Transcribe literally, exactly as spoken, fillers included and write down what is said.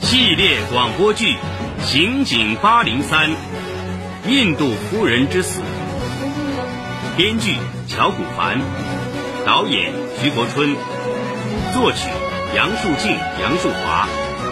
系列广播剧《刑警八零三》印度夫人之死，编剧乔古凡，导演徐国春，作曲杨树静、杨树华。